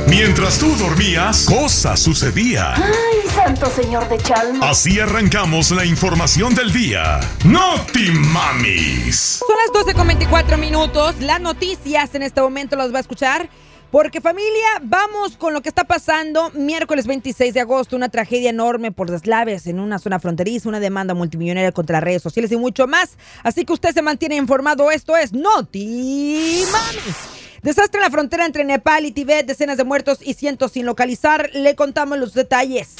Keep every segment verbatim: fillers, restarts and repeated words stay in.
Mientras tú dormías, cosas sucedían. ¡Ay, santo señor de Chalma! Así arrancamos la información del día. ¡Noti Mamis! Son las doce con veinticuatro minutos. Las noticias en este momento las va a escuchar. Porque familia, vamos con lo que está pasando. Miércoles veintiséis de agosto, una tragedia enorme por deslaves en una zona fronteriza, una demanda multimillonaria contra las redes sociales y mucho más. Así que usted se mantiene informado. Esto es Noti Mamis. Desastre en la frontera entre Nepal y Tibet, decenas de muertos y cientos sin localizar. Le contamos los detalles.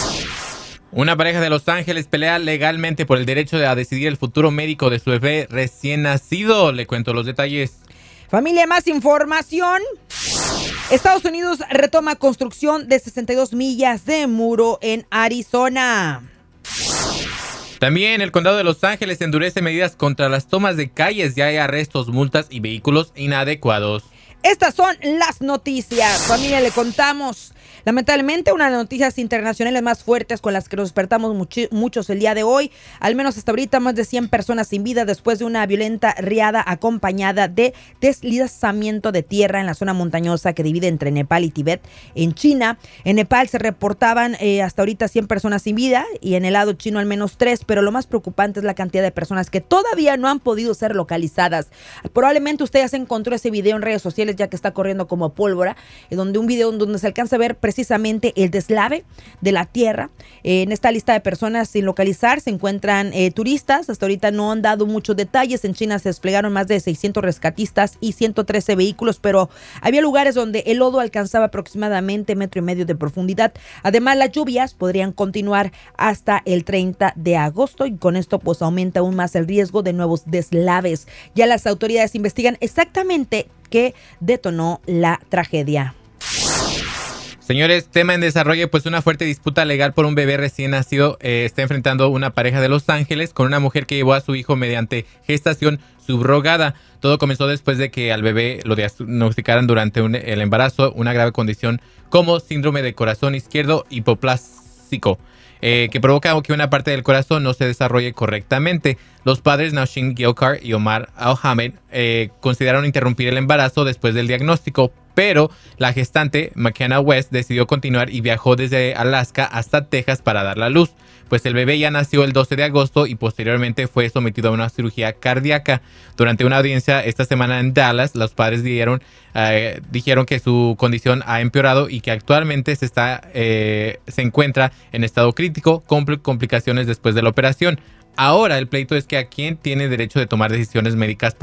Una pareja de Los Ángeles pelea legalmente por el derecho a decidir el futuro médico de su bebé recién nacido. Le cuento los detalles. Familia, más información. Estados Unidos retoma construcción de sesenta y dos millas de muro en Arizona. También el condado de Los Ángeles endurece medidas contra las tomas de calles. Ya hay arrestos, multas y vehículos inadecuados. Estas son las noticias. Familia, le contamos. Lamentablemente, una de las noticias internacionales más fuertes con las que nos despertamos much- muchos el día de hoy. Al menos hasta ahorita, más de cien personas sin vida después de una violenta riada acompañada de deslizamiento de tierra en la zona montañosa que divide entre Nepal y Tibet en China. En Nepal se reportaban eh, hasta ahorita cien personas sin vida y en el lado chino al menos tres, pero lo más preocupante es la cantidad de personas que todavía no han podido ser localizadas. Probablemente usted ya se encontró ese video en redes sociales ya que está corriendo como pólvora, eh, donde un video donde se alcanza a ver precisamente el deslave de la tierra. Eh, en esta lista de personas sin localizar se encuentran eh, turistas. Hasta ahorita no han dado muchos detalles. En China se desplegaron más de seiscientos rescatistas y ciento trece vehículos, pero había lugares donde el lodo alcanzaba aproximadamente metro y medio de profundidad. Además, las lluvias podrían continuar hasta el treinta de agosto y con esto pues aumenta aún más el riesgo de nuevos deslaves. Ya las autoridades investigan exactamente qué detonó la tragedia. Señores, tema en desarrollo, pues una fuerte disputa legal por un bebé recién nacido eh, está enfrentando una pareja de Los Ángeles con una mujer que llevó a su hijo mediante gestación subrogada. Todo comenzó después de que al bebé lo diagnosticaran durante un, el embarazo una grave condición como síndrome de corazón izquierdo hipoplásico, eh, que provoca que una parte del corazón no se desarrolle correctamente. Los padres Nausheen Gilkar y Omar Al-Hamed eh, consideraron interrumpir el embarazo después del diagnóstico, pero la gestante, McKenna West, decidió continuar y viajó desde Alaska hasta Texas para dar la luz. Pues el bebé ya nació el doce de agosto y posteriormente fue sometido a una cirugía cardíaca. Durante una audiencia esta semana en Dallas, los padres dieron, eh, dijeron que su condición ha empeorado y que actualmente se, está, eh, se encuentra en estado crítico con complicaciones después de la operación. Ahora el pleito es que a quién tiene derecho de tomar decisiones médicas por